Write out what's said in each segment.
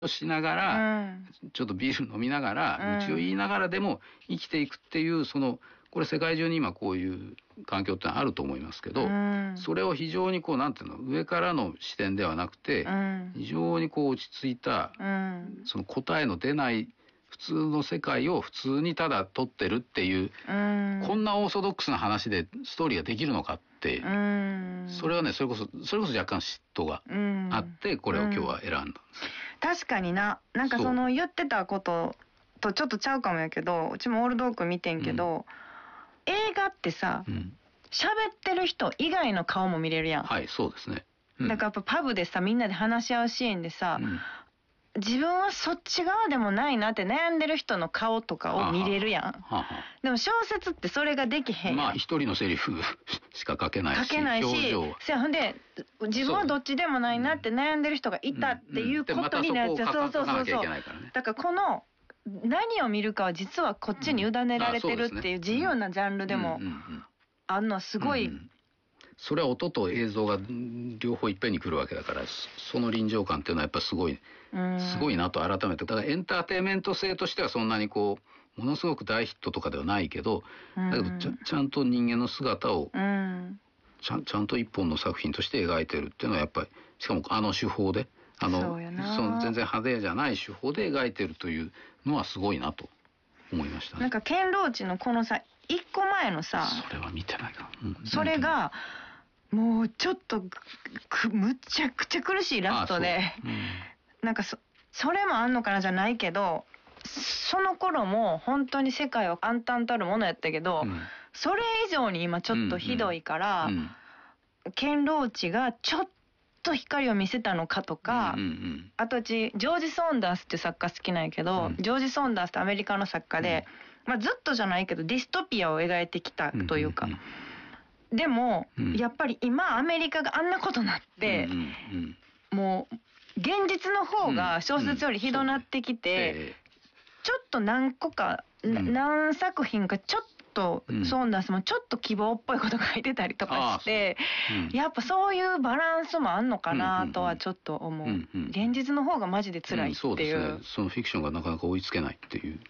をしながら、ちょっとビール飲みながら、愚痴を言いながらでも生きていくっていう、これ世界中に今こういう環境ってあると思いますけど、それを非常になんていうの、上からの視点ではなくて、非常に落ち着いた、その答えの出ない普通の世界を普通にただ撮ってるっていう、こんなオーソドックスな話でストーリーができるのかって、それはね、それこそ若干嫉妬があって、これを今日は選んだんです。 確かになんか言ってたこととちょっとちゃうかもやけど、うちもオールドーク見てんけど、映画ってさ、喋ってる人以外の顔も見れるやん。 はい、そうですね。 だからやっぱパブでさ、みんなで話し合うシーンでさ、自分はそっち側でもないなって悩んでる人の顔とかを見れるやん。でも小説ってそれができへんやん。 一人のセリフしか書けないし、表情は。 ほんで、自分はどっちでもないなって悩んでる人がいたっていうことになっちゃう。そう。だから何を見るかは実はこっちに委ねられてるっていう自由なジャンルでもあんのはすごい。 それは音と映像が両方いっぺんに来るわけだから、その臨場感っていうのはやっぱすごいなと改めて。だからエンターテインメント性としてはそんなにものすごく大ヒットとかではないけど、だけどちゃんと人間の姿をちゃんと一本の作品として描いてるっていうのはやっぱり、しかも手法で全然派手じゃない手法で描いてるというのはすごいなと思いましたね。 なんか堅牢地のこのさ、一個前のさ、 それは見てないな。 それがもうちょっとむちゃくちゃ苦しいラストで、なんかそれもあんのかなじゃないけど、その頃も本当に世界は暗淡たるものやったけど、それ以上に今ちょっとひどいから、堅牢地がちょっと光を見せたのかとか、あとジョージ・ソンダースっていう作家好きなんやけど、ジョージ・ソンダースってアメリカの作家で、ずっとじゃないけどディストピアを描いてきたというか、でも、やっぱり今アメリカがあんなことなって、もう現実の方が小説よりひどなってきて、ちょっと何作品かちょっとソンダースもちょっと希望っぽいこと書いてたりとかして、やっぱそういうバランスもあんのかなとはちょっと思う。現実の方がマジで辛いっていう。 そうですね。そのフィクションがなかなか追いつけないっていう。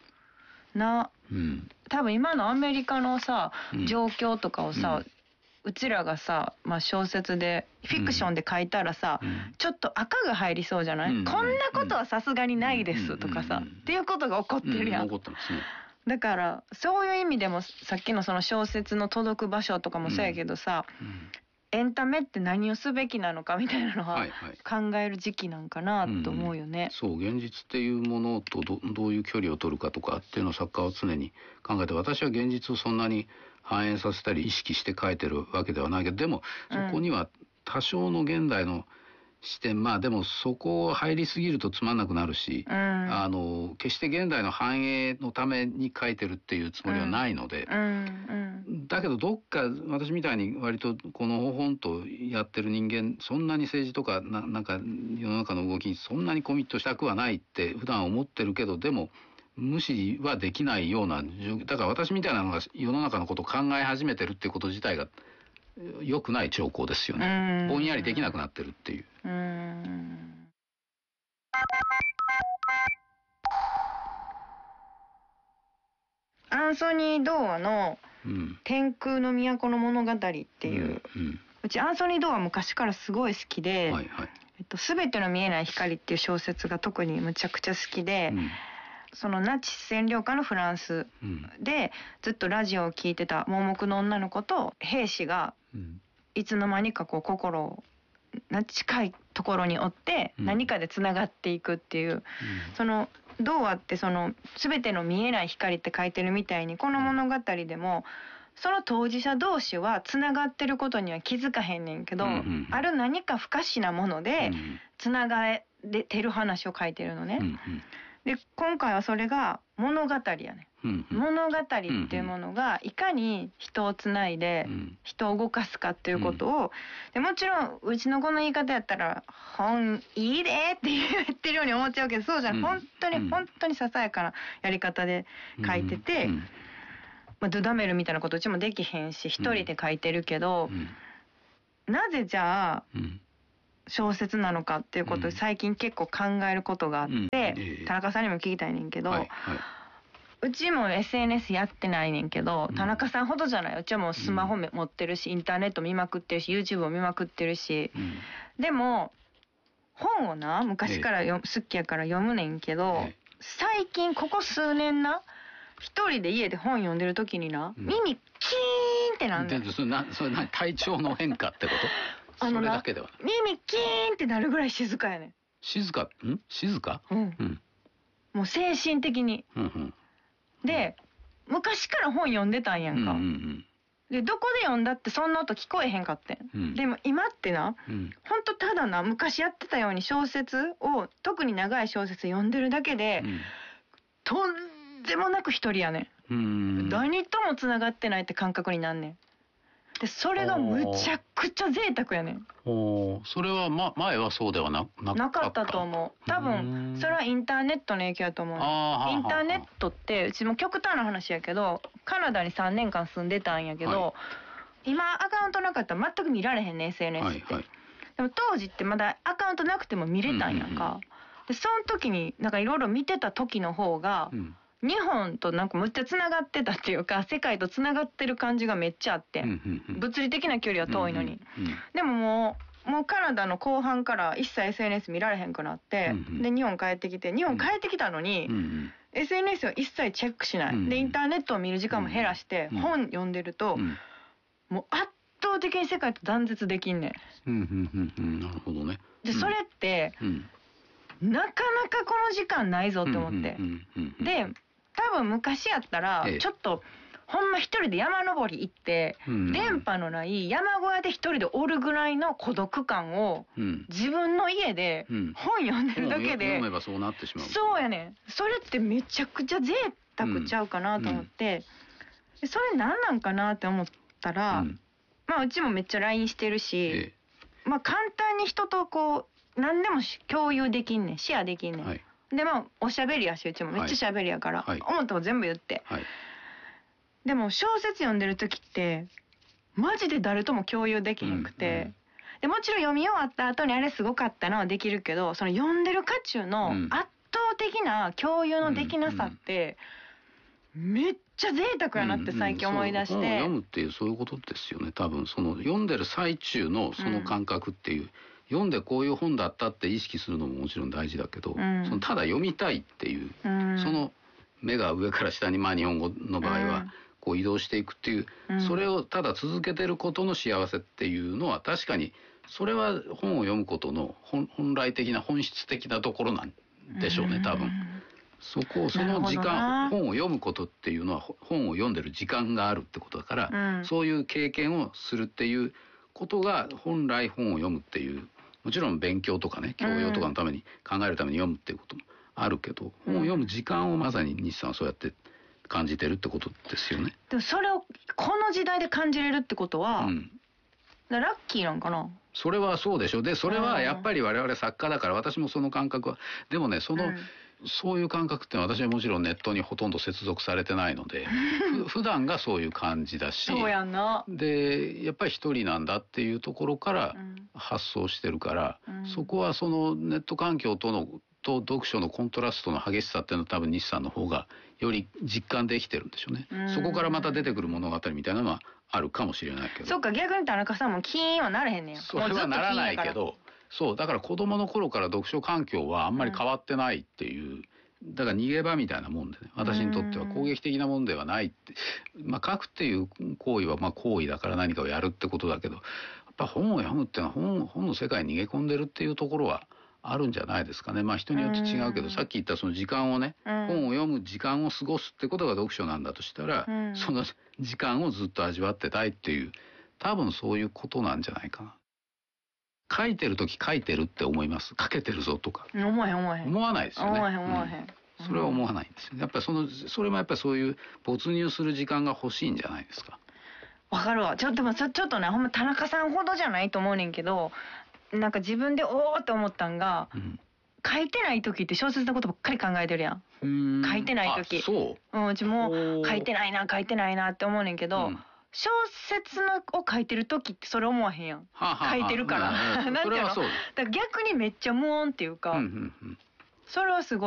多分今のアメリカのさ、状況とかをさ、うちらがさ、小説でフィクションで書いたらさ、ちょっと赤が入りそうじゃない？こんなことはさすがにないですとかさ、っていうことが起こってるやん。 起こってますね。 だからそういう意味でもさっきのその小説の届く場所とかもそうやけどさ、エンタメって何をすべきなのかみたいなのは考える時期なんかなと思うよね。 そう、現実っていうものとどういう距離を取るかとかっていうのを作家は常に考えて、私は現実をそんなに反映させたり意識して書いてるわけではないけど、でもそこには多少の現代の視点、でもそこを入りすぎるとつまんなくなるし、決して現代の繁栄のために書いてるっていうつもりはないので、だけどどっか私みたいに割とこのほほんとやってる人間、そんなに政治とかなんか世の中の動きにそんなにコミットしたくはないって普段思ってるけど、でも無視はできないような状況だから、私みたいなのが世の中のことを考え始めてるっていうこと自体が良くない兆候ですよね。ぼんやりできなくなってるっていう。 アンソニー・ドーアの天空の都の物語っていう、うちアンソニー・ドーア昔からすごい好きで、すべての見えない光っていう小説が特にむちゃくちゃ好きで、そのナチス占領下のフランスでずっとラジオを聞いてた盲目の女の子と兵士がいつの間にか心を近いところにおって何かでつながっていくっていう、その童話ってその全ての見えない光って書いてるみたいに、この物語でもその当事者同士はつながってることには気づかへんねんけど、ある何か不可視なものでつながれてる話を書いてるのね。で今回はそれが物語やね。物語っていうものがいかに人をつないで人を動かすかっていうことを、でもちろんうちの子の言い方やったら本いいでって言ってるように思っちゃうけど、そうじゃん。本当にささやかなやり方で書いてて、ドゥダメルみたいなことうちもできへんし一人で書いてるけど、なぜじゃあ小説なのかっていうことで最近結構考えることがあって、田中さんにも聞きたいねんけど、うちも SNS やってないねんけど、田中さんほどじゃない。うちはもうスマホ持ってるし、インターネット見まくってるし、 YouTube を見まくってるし、でも本をな昔から好きやから読むねんけど、最近ここ数年な一人で家で本読んでる時にな、耳キーンってなんだよ。 それ何体調の変化ってこと？それだけではない。 耳キーンってなるぐらい静かやねん。 静か？ もう精神的に。で、昔から本読んでたんやんか。で、どこで読んだってそんな音聞こえへんかってん。でも今ってな、ほんとただな、昔やってたように小説を、特に長い小説読んでるだけで、とんでもなく一人やねん。何ともつながってないって感覚になんねん。で、それがむちゃくちゃ贅沢やねん。 それは、前はそうではなかったと思う。多分それはインターネットの影響だと思う。インターネットってうちも極端な話やけど、カナダに3年間住んでたんやけど、今アカウントなかったら全く見られへんね SNS って。でも当時ってまだアカウントなくても見れたんやんか。でその時になんかいろいろ見てた時の方が、日本となんかむっちゃつながってたっていうか、世界とつながってる感じがめっちゃあって、物理的な距離は遠いのに。でももうカナダの後半から一切 SNS 見られへんくなって、で日本帰ってきて、日本帰ってきたのに、SNS を一切チェックしない、でインターネットを見る時間も減らして、本読んでると、もう圧倒的に世界と断絶できんねん。なるほどね。 でそれって、なかなかこの時間ないぞって思って、で多分昔やったらちょっとほんま一人で山登り行って、電波のない山小屋で一人でおるぐらいの孤独感を、自分の家で本読んでるだけで、 読めばそうなってしまう。 そうやねん。それってめちゃくちゃ贅沢ちゃうかなと思って、それ何なんかなって思ったら、うちもめっちゃ LINE してるし、簡単に人とこう何でも共有できんねん、シェアできんねん。でおしゃべりやし、うちもめっちゃしゃべりやから、思ったこと全部言って。でも小説読んでる時ってマジで誰とも共有できへんくて、でもちろん読み終わった後にあれすごかったのはできるけど、その読んでる渦中の圧倒的な共有のできなさってめっちゃ贅沢やなって最近思い出して。 本を読むっていうそういうことですよね。多分その読んでる最中のその感覚っていう、読んでこういう本だったって意識するのももちろん大事だけど、そのただ読みたいっていう、その目が上から下に、日本語の場合はこう移動していくっていう、それをただ続けてることの幸せっていうのは、確かにそれは本を読むことの本来的な本質的なところなんでしょうね、多分。その時間、本を読むことっていうのは本を読んでる時間があるってことだから、そういう経験をするっていうことが本来本を読むっていう、もちろん勉強とかね、教養とかのために、考えるために読むっていうこともあるけど、本を読む時間をまさに西さんはそうやって感じてるってことですよね。 でもそれをこの時代で感じれるってことは、ラッキーなんかな。 それはそうでしょ。でそれはやっぱり我々作家だから、私もその感覚は、でもね、そういう感覚ってのは、私はもちろんネットにほとんど接続されてないので普段がそういう感じだし、 そうやんな。 でやっぱり一人なんだっていうところから発想してるから、そこはそのネット環境と読書のコントラストの激しさっていうのは、多分西さんの方がより実感できてるんでしょうね。そこからまた出てくる物語みたいなのはあるかもしれないけど。 そっか、逆に田中さんもキーンはなれへんねや。 それはならないけど、そうだから子供の頃から読書環境はあんまり変わってないっていう、だから逃げ場みたいなもんでね、私にとっては攻撃的なもんではないって。書くっていう行為は行為だから何かをやるってことだけど、やっぱ本を読むっていうのは本の世界に逃げ込んでるっていうところはあるんじゃないですかね。人によって違うけど、さっき言ったその時間をね、本を読む時間を過ごすってことが読書なんだとしたら、その時間をずっと味わってたいっていう、多分そういうことなんじゃないかな。書いてる時書いてるって思います？書けてるぞとか思わないですよね。それは思わないんですよ。やっぱりそれもやっぱりそういう没入する時間が欲しいんじゃないですか。 わかるわ。ちょっとね、ほんま田中さんほどじゃないと思うねんけど、なんか自分でおーって思ったんが、書いてない時って小説のことばっかり考えてるやん。書いてない時。うちも書いてないなって思うねんけど、 小説のを書いてる時ってそれ思わへんやん、書いてるからなんていうの、だから逆にめっちゃ無音っていうか、それはすごい